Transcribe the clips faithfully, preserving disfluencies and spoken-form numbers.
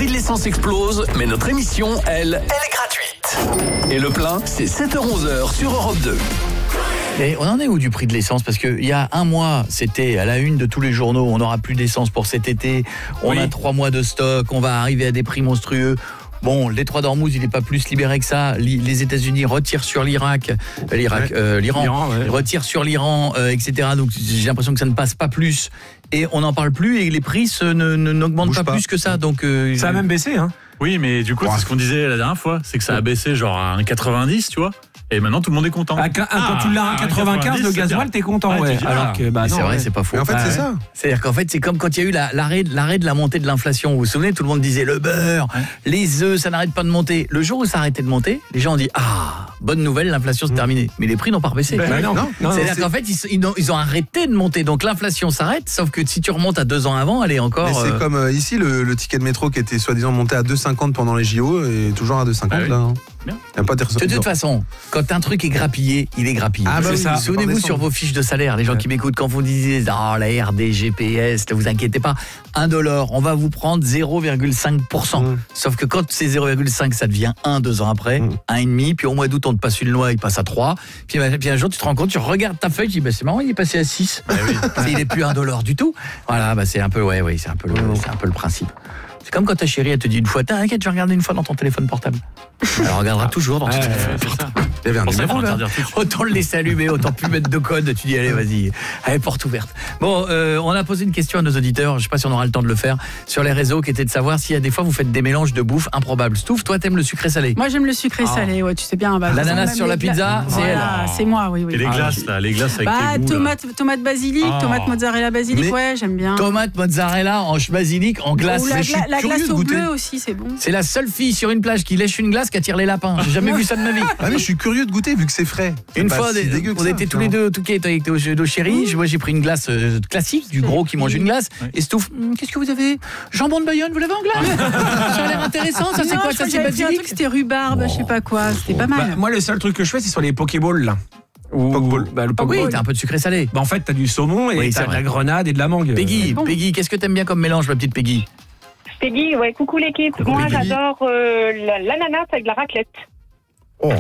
prix de l'essence explose, mais notre émission, elle, elle est gratuite. Et le plein, c'est sept heures onze sur Europe deux. Et on en est où du prix de l'essence? Parce qu'il y a un mois, c'était à la une de tous les journaux, on n'aura plus d'essence pour cet été, on oui. a trois mois de stock, on va arriver à des prix monstrueux. Bon, le détroit d'Ormuz, il n'est pas plus libéré que ça. Les États-Unis retirent sur l'Irak, l'Irak, ouais. euh, l'Iran, l'Iran ouais. retirent sur l'Iran, euh, et cetera. Donc j'ai l'impression que ça ne passe pas plus. Et on n'en parle plus et les prix se, ne, ne, n'augmentent pas, pas plus que ça. Donc euh, ça a même baissé, hein. Oui, mais du coup, ouais. c'est ce qu'on disait la dernière fois, c'est que ça a baissé genre à un virgule quatre-vingt-dix, tu vois. Et maintenant, tout le monde est content. Ah, quand, ah, quand tu l'as à quatre-vingt-quinze, le gasoil, t'es content, ouais. ouais. Alors que, bah, non, c'est vrai, ouais. c'est pas faux. Mais en fait, ah, c'est ouais. ça. C'est-à-dire qu'en fait, c'est comme quand il y a eu la, l'arrêt, l'arrêt de la montée de l'inflation. Vous vous souvenez, tout le monde disait le beurre, ouais. les œufs, ça n'arrête pas de monter. Le jour où ça arrêtait de monter, les gens ont dit ah, bonne nouvelle, l'inflation c'est mmh. terminé. Mais les prix n'ont pas rebaissé. Ben, non, non, non, c'est-à-dire c'est... qu'en fait, ils, ils, ont, ils ont arrêté de monter. Donc l'inflation s'arrête, sauf que si tu remontes à deux ans avant, elle est encore. Mais c'est euh... comme euh, ici, le, le ticket de métro qui était soi-disant monté à deux virgule cinquante pendant les J O et toujours à deux virgule cinquante ah, oui. là. Hein. Bien. Pas de toute façon, quand un truc est grappillé, il est grappillé. Ah bah c'est oui, ça. Souvenez-vous sur vos fiches de salaire, les gens ouais. qui m'écoutent, quand vous disiez oh, la R D, G P S, ne vous inquiétez pas, un dollar, on va vous prendre zéro virgule cinq pour cent. Mmh. Sauf que quand c'est zéro virgule cinq, ça devient un deux ans après, mmh. un virgule cinq, puis au mois d'août, on te passe une loi, il passe à trois. Puis, puis un jour, tu te rends compte, tu regardes ta feuille, tu dis bah, c'est marrant, il est passé à six. Bah, oui. Il n'est plus un dollar du tout. Voilà, bah, c'est un peu, ouais, ouais, c'est un peu, le, c'est un peu le principe. C'est comme quand ta chérie elle te dit une fois, t'inquiète, je vais regarder une fois dans ton téléphone portable. Elle regardera toujours dans ton ouais, téléphone portable. Il y avait un numéro là. Autant le laisser allumer, autant plus mettre de code. Tu dis allez vas-y, allez porte ouverte. Bon, euh, on a posé une question à nos auditeurs. Je sais pas si on aura le temps de le faire sur les réseaux, qui était de savoir s'il y a des fois vous faites des mélanges de bouffe improbables. Stouff, toi t'aimes le sucré salé? Moi j'aime le sucré oh. salé. Ouais, tu sais bien. Bah, l'ananas sur la pizza, c'est elle. Ah, c'est moi, oui, oui. Et les glaces là, les glaces avec bah, tes goûts, tomate, tomate basilic, oh. tomate mozzarella basilic, mais ouais, j'aime bien. Tomate mozzarella en basilic en glace. La, la, la glace au bleu aussi, c'est bon. C'est la seule fille sur une plage qui lèche une glace qui attire les lapins. J'ai jamais vu ça de ma vie. Ah mais je suis curieux de goûter vu que c'est frais. Une fois, si des, on était tous les deux au Touquet avec nos chéris. Moi, j'ai pris une glace euh, classique, du gros qui mange une glace. Ouais. Et Stouff, hm, qu'est-ce que vous avez? Jambon de Bayonne, vous l'avez en glace? Ça a l'air intéressant. Ça, c'est non, quoi? Ça, c'est basilic? C'était rhubarbe, oh. je sais pas quoi. C'était pas mal. Bah, moi, le seul truc que je fais, c'est sur les Pokéballs là. Ou, Pokeball. Bah, le Pokeball. Oui, t'as un peu de sucré salé. Bah, en fait, t'as du saumon et oui, t'as de la grenade et de la mangue. Peggy, bon. Peggy, qu'est-ce que t'aimes bien comme mélange, ma petite Peggy? Peggy, ouais, coucou l'équipe. Coucou Moi, Peggy. J'adore euh, l'ananas avec de la raclette. Oh.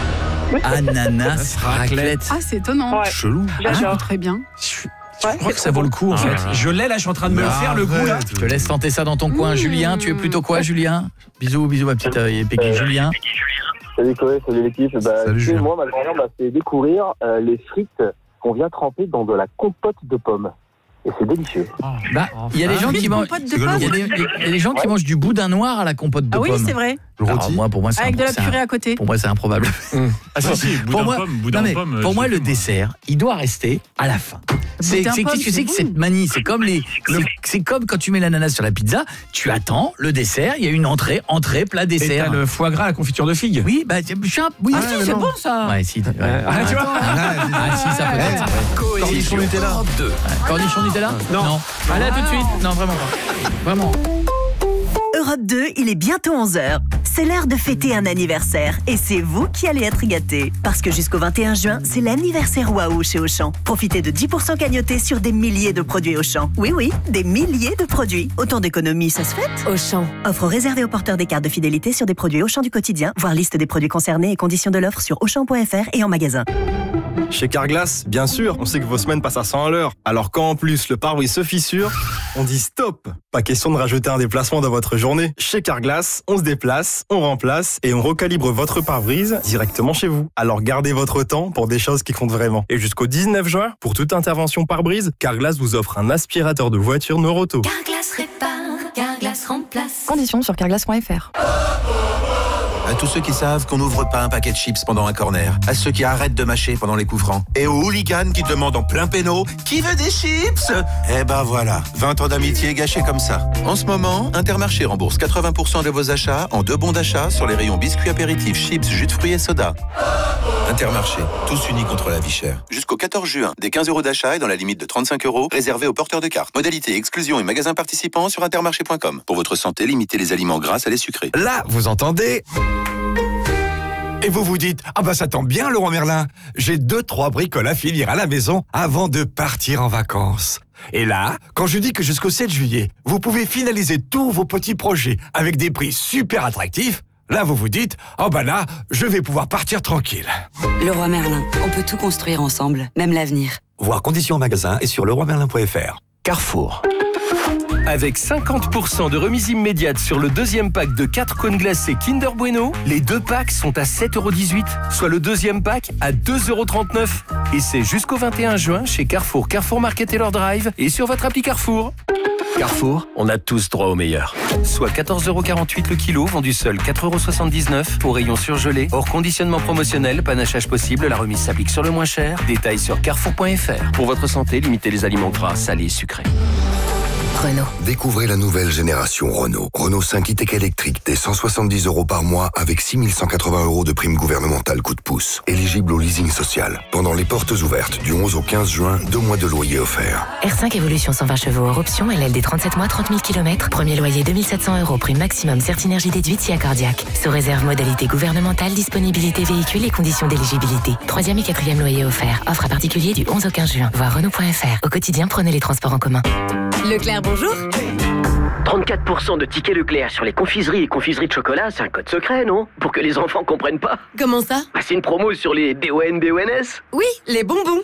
Ananas, raclette. Ah, c'est étonnant. Ouais. Chelou. J'adore. Ah, très bien. Je, je ouais, crois que ça vaut le coup en fait. Ah, je l'ai là, je suis en train de me le faire le goût là. Je te laisse tenter ça dans ton mmh. coin. Julien, tu es plutôt quoi, Julien? Bisous, bisous ma petite euh, Peggy. Euh, Julien. Salut Chloé, salut l'équipe. Bah, salut Julien. Moi, ma grand-mère m'a fait découvrir euh, les frites qu'on vient tremper dans de la compote de pommes. Et c'est délicieux. Bah, il y a des gens qui mangent. Il y a des, y a des gens qui mangent du boudin noir à la compote de pommes. pommes. Ah oui, c'est vrai. Alors, moi, pour moi, c'est avec un, de la purée un, à côté. Pour moi, c'est improbable. Mmh. Ah si, si, boudin pour moi, pomme, boudin non, mais, pomme. Pour moi, le dessert, il doit rester à la fin. C'est, c'est, qu'est-ce que c'est que cette manie? C'est comme les, c'est, c'est comme quand tu mets l'ananas sur la pizza. Tu attends le dessert. Il y a une entrée, entrée, plat, dessert. Et t'as le foie gras, la confiture de figue. Oui, bah, je suis un. Oui, ah, si, c'est bon ça. Ouais, si. Ouais. Ah, tu vois. Ah, si, ça peut être. Cornichon Nutella. Cornichon Nutella. Non. Allez, à tout de suite. Non, vraiment pas. Vraiment. Europe deux, il est bientôt onze heures. C'est l'heure de fêter un anniversaire et c'est vous qui allez être gâtés. Parce que jusqu'au vingt et un juin, c'est l'anniversaire Waouh chez Auchan. Profitez de dix pour cent cagnotés sur des milliers de produits Auchan. Oui, oui, des milliers de produits. Autant d'économies, ça se fête? Auchan. Offre réservée aux porteurs des cartes de fidélité sur des produits Auchan du quotidien. Voir liste des produits concernés et conditions de l'offre sur auchan point f r et en magasin. Chez Carglass, bien sûr, on sait que vos semaines passent à cent à l'heure. Alors quand en plus le pare-brise se fissure, on dit stop. Pas question de rajouter un déplacement dans votre journée. Chez Carglass, on se déplace, on remplace et on recalibre votre pare-brise directement chez vous. Alors gardez votre temps pour des choses qui comptent vraiment. Et jusqu'au dix-neuf juin, pour toute intervention pare-brise, Carglass vous offre un aspirateur de voiture Noroto. Carglass répare, Carglass remplace. Conditions sur carglass point f r. À tous ceux qui savent qu'on n'ouvre pas un paquet de chips pendant un corner, à ceux qui arrêtent de mâcher pendant les coups francs, et aux hooligans qui demandent en plein péno « Qui veut des chips ?» Eh ben voilà, vingt ans d'amitié gâchés comme ça. En ce moment, Intermarché rembourse quatre-vingts pour cent de vos achats en deux bons d'achat sur les rayons biscuits apéritifs, chips, jus de fruits et soda. Intermarché, tous unis contre la vie chère. Jusqu'au quatorze juin, des quinze euros d'achat et dans la limite de trente-cinq euros, réservés aux porteurs de cartes. Modalité, exclusion et magasins participants sur intermarché point com. Pour votre santé, limitez les aliments gras à les sucrés. Là, vous entendez Et vous vous dites, ah bah ça tombe bien Leroy Merlin, j'ai deux, trois bricoles à finir à la maison avant de partir en vacances. Et là, quand je dis que jusqu'au sept juillet, vous pouvez finaliser tous vos petits projets avec des prix super attractifs, là vous vous dites, oh bah là, je vais pouvoir partir tranquille. Leroy Merlin, on peut tout construire ensemble, même l'avenir. Voir conditions en magasin et sur leroy merlin point f r. Carrefour. Avec cinquante pour cent de remise immédiate sur le deuxième pack de quatre cônes glacés Kinder Bueno, les deux packs sont à sept euros dix-huit, soit le deuxième pack à deux euros trente-neuf. Et c'est jusqu'au vingt et un juin chez Carrefour, Carrefour Market et leur Drive et sur votre appli Carrefour. Carrefour, on a tous droit au meilleur. Soit quatorze euros quarante-huit le kilo, vendu seul quatre euros soixante-dix-neuf, au rayon surgelé, hors conditionnement promotionnel, panachage possible, la remise s'applique sur le moins cher. Détails sur carrefour point f r. Pour votre santé, limitez les aliments gras, salés et sucrés. Renault. Découvrez la nouvelle génération Renault. Renault cinq e-Tech électrique dès cent soixante-dix euros par mois avec six mille cent quatre-vingts euros de prime gouvernementale coup de pouce. Éligible au leasing social. Pendant les portes ouvertes du onze au quinze juin, deux mois de loyer offerts. R cinq Evolution cent vingt chevaux hors option, L L D trente-sept mois, trente mille kilomètres. Premier loyer deux mille sept cents euros, prime maximum Certinergie déduite si accordiaque. Sous réserve modalité gouvernementale, disponibilité véhicule et conditions d'éligibilité. Troisième et quatrième loyer offert. Offre à particulier du onze au quinze juin. Voir Renault point f r. Au quotidien, prenez les transports en commun. Leclerc, bonjour. trente-quatre pour cent de tickets Leclerc sur les confiseries et confiseries de chocolat, c'est un code secret, non? Pour que les enfants comprennent pas. Comment ça? Bah, c'est une promo sur les B O N B O N S. Oui, les bonbons.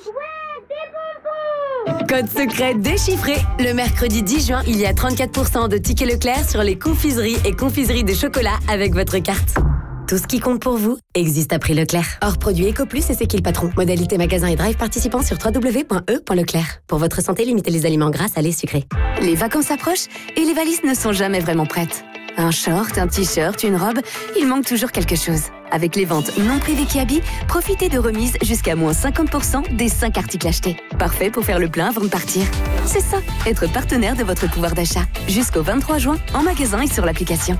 Code secret déchiffré. Le mercredi dix juin, il y a trente-quatre pour cent de tickets Leclerc sur les confiseries et confiseries de chocolat avec votre carte. Tout ce qui compte pour vous existe à prix Leclerc. Hors produit EcoPlus et c'est qui le patron. Modalité magasin et drive participant sur w w w point e point leclerc. Pour votre santé, limitez les aliments gras, salés, sucrés. Les vacances approchent et les valises ne sont jamais vraiment prêtes. Un short, un t-shirt, une robe, il manque toujours quelque chose. Avec les ventes non privées Kiabi, profitez de remises jusqu'à moins cinquante pour cent des cinq articles achetés. Parfait pour faire le plein avant de partir. C'est ça, être partenaire de votre pouvoir d'achat. Jusqu'au vingt-trois juin, en magasin et sur l'application.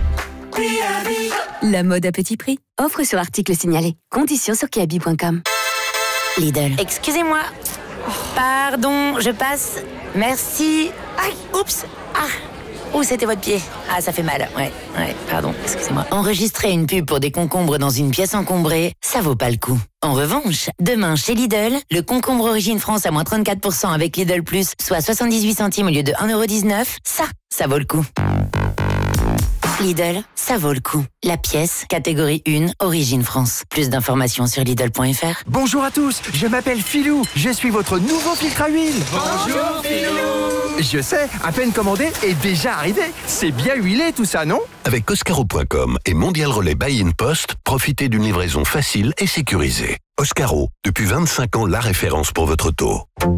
La mode à petit prix. Offre sur article signalé. Conditions sur kiabi point com. Lidl. Excusez-moi. Pardon, je passe. Merci. Aïe, oups. Ah. Oh, c'était votre pied. Ah, ça fait mal. Ouais, ouais, pardon, excusez-moi. Enregistrer une pub pour des concombres dans une pièce encombrée, ça vaut pas le coup. En revanche, demain chez Lidl, le concombre Origine France à moins trente-quatre pour cent avec Lidl Plus, soit soixante-dix-huit centimes au lieu de un euro dix-neuf, ça, ça vaut le coup. Lidl, ça vaut le coup. La pièce, catégorie un, Origine France. Plus d'informations sur Lidl point f r. Bonjour à tous, je m'appelle Philou, je suis votre nouveau filtre à huile. Bonjour Philou. Je sais, à peine commandé et déjà arrivé. C'est bien huilé tout ça, non? Avec Oscaro point com et Mondial Relais Buy-in Post, profitez d'une livraison facile et sécurisée. Oscaro, depuis vingt-cinq ans, la référence pour votre taux.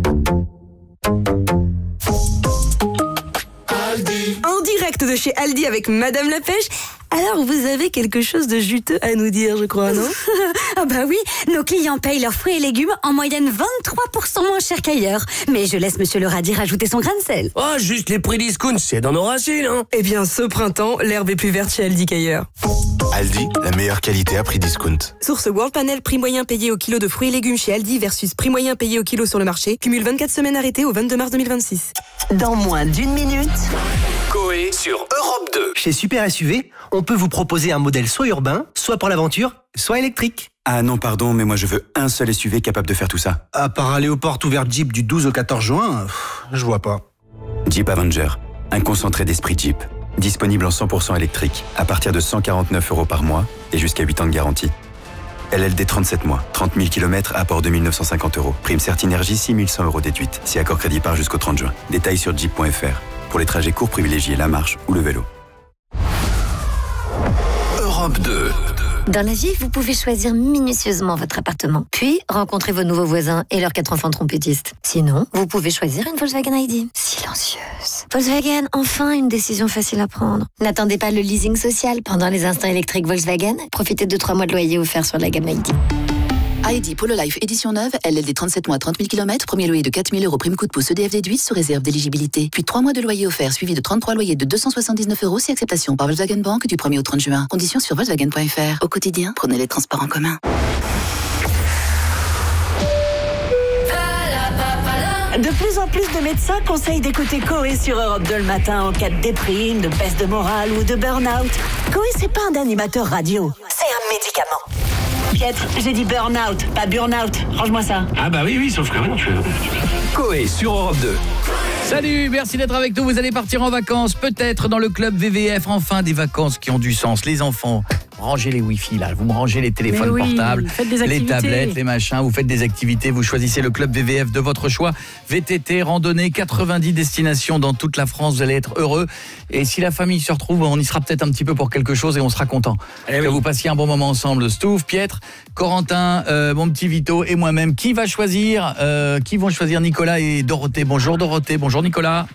En direct de chez Aldi avec Madame la Pêche. Alors, vous avez quelque chose de juteux à nous dire, je crois, non? Ah bah oui, nos clients payent leurs fruits et légumes en moyenne vingt-trois pour cent moins cher qu'ailleurs. Mais je laisse Monsieur le Radis rajouter son grain de sel. Oh, juste les prix discount, c'est dans nos racines, hein. Eh bien, ce printemps, l'herbe est plus verte chez Aldi qu'ailleurs. Aldi, la meilleure qualité à prix discount. Source World Panel, prix moyen payé au kilo de fruits et légumes chez Aldi versus prix moyen payé au kilo sur le marché. Cumule vingt-quatre semaines arrêtées au vingt-deux mars deux mille vingt-six. Dans moins d'une minute... Coé sur Europe deux. Chez Super S U V, on peut vous proposer un modèle soit urbain, soit pour l'aventure, soit électrique. Ah non, pardon, mais moi je veux un seul S U V capable de faire tout ça. À part aller aux portes ouvertes Jeep du douze au quatorze juin, pff, je vois pas. Jeep Avenger, un concentré d'esprit Jeep. Disponible en cent pour cent électrique, à partir de cent quarante-neuf euros par mois et jusqu'à huit ans de garantie. L L D trente-sept mois, trente mille kilomètres, apport deux mille neuf cent cinquante euros. Prime Certinergie, six mille cent euros déduite, si accord crédit par jusqu'au trente juin. Détails sur jeep point f r. Pour les trajets courts, privilégiez la marche ou le vélo. Europe deux. Dans la vie, vous pouvez choisir minutieusement votre appartement, puis rencontrer vos nouveaux voisins et leurs quatre enfants trompettistes. Sinon, vous pouvez choisir une Volkswagen I D. Silencieuse. Volkswagen, enfin une décision facile à prendre. N'attendez pas le leasing social pendant les instants électriques Volkswagen. Profitez de trois mois de loyer offerts sur la gamme I D. I D Polo Life édition neuve, L L D trente-sept mois, trente mille kilomètres, premier loyer de quatre mille euros, prime coup de pouce E D F déduit sous réserve d'éligibilité. Puis trois mois de loyer offert suivi de trente-trois loyers de deux cent soixante-dix-neuf euros si acceptation par Volkswagen Bank du premier au trente juin. Conditions sur volkswagen point f r. Au quotidien, prenez les transports en commun. De plus en plus de médecins conseillent d'écouter Coé sur Europe deux le matin en cas de déprime, de baisse de morale ou de burn-out. Coé, c'est pas un animateur radio, c'est un médicament. Pietre, j'ai dit burn-out, pas burn-out. Range-moi ça. Ah bah oui, oui, sauf que non, je... Coé sur Europe deux. Salut, merci d'être avec nous. Vous allez partir en vacances, peut-être dans le club V V F. Enfin, des vacances qui ont du sens. Les enfants, rangez les Wi-Fi là. Vous me rangez les téléphones oui, portables, les tablettes, les machins. Vous faites des activités. Vous choisissez le club V V F de votre choix. V T T, randonnée, quatre-vingt-dix destinations dans toute la France. Vous allez être heureux. Et si la famille se retrouve, on y sera peut-être un petit peu pour quelque chose et on sera content. Eh que oui. vous passiez un bon moment ensemble. Stouff, Pietre, Corentin, euh, mon petit Vito et moi-même. Qui va choisir euh, Qui vont choisir Nicolas et Dorothée? Bonjour Dorothée. Bonjour Nicolas.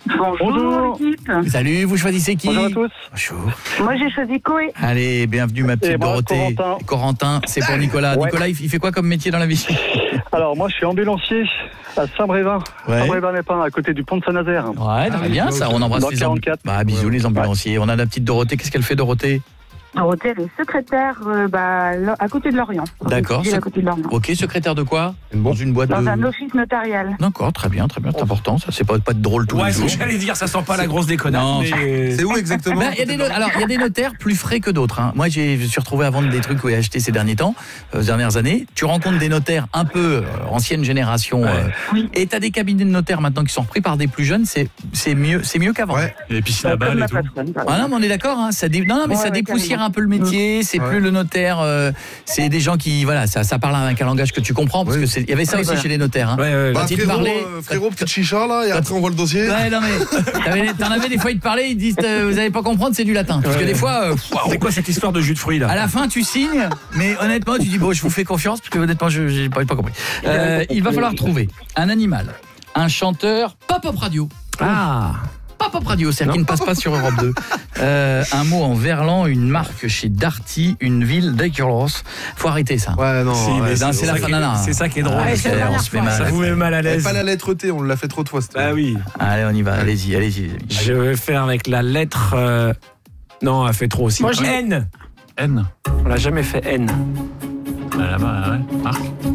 Bonjour l'équipe. Salut, vous choisissez qui? Bonjour à tous. Bonjour. Moi j'ai choisi Coé. Allez, bienvenue ma petite moi, Dorothée. Corentin, Corentin c'est pour Nicolas. Ouais. Nicolas, il fait quoi comme métier dans la vie? Alors moi je suis ambulancier à Saint-Brévin. Ouais. Saint-Brévin-les-Pins, à côté du pont de Saint-Nazaire. Ouais, très bien ça, on embrasse Dans les ambulanciers. Bah bisous les ambulanciers. On a la petite Dorothée, qu'est-ce qu'elle fait Dorothée? Dorothée, elle est secrétaire euh, bah, à côté de Lorient. D'accord. À côté de Lorient. Ok, secrétaire de quoi? Dans une boîte Dans de... un office notarial. D'accord, très bien, très bien, c'est important. Ça, c'est pas, pas de drôle tous ouais, les jours. J'allais dire, ça sent pas la grosse déconnade. Non, mais... c'est où exactement? Ben, y a des no... Alors, il y a des notaires plus frais que d'autres. Hein. Moi, j'ai, je me suis retrouvé à vendre des trucs que j'ai achetés ces derniers temps, euh, ces dernières années. Tu rencontres des notaires un peu euh, ancienne génération, ouais. euh, oui. Et tu as des cabinets de notaires maintenant qui sont repris par des plus jeunes. C'est, c'est mieux, c'est mieux qu'avant. Ouais. Et puis c'est la balle et tout. Ah non, mais on est d'accord. Hein, ça dé... Non, non, mais ouais, ça ouais, dépoussière un peu le métier. C'est ouais. plus le notaire. Euh, c'est des gens qui, voilà, ça, ça parle avec un langage que tu comprends parce oui. que c'est. Il y avait ça oui, aussi voilà. chez les notaires. Hein. Ouais, ouais, Quand bah, ils frérot, parlaient, euh, frérot, petite chicha là, et après on voit le dossier. Ouais, non mais t'en avais des fois ils te parlaient, ils disent euh, vous allez pas comprendre, c'est du latin. Parce ouais. que des fois, euh, wow, c'est quoi cette histoire de jus de fruits là? À la fin, tu signes, mais honnêtement, tu dis bon, je vous fais confiance parce que honnêtement, je j'ai pas, pas compris. Euh, il va falloir trouver un animal, un chanteur, pop-up radio. Ah. Pop-up radio, c'est-à-dire qui ne passe pas sur Europe deux. Euh, un mot en verlan, une marque chez Darty, une ville d'Aquerlos. Faut arrêter ça. Ouais, non. Si, ouais, c'est, c'est la fin C'est ça qui est drôle. Ah, c'est on se fait mal. Ça vous met mal à l'aise. Pas la lettre T, on l'a fait trop de fois. Ah oui. Allez, on y va. Allez-y, allez-y. Je vais faire avec la lettre. Euh... Non, elle fait trop aussi. Moi, j'ai... N. N. On l'a jamais fait N. Là-bas, ouais. Marc.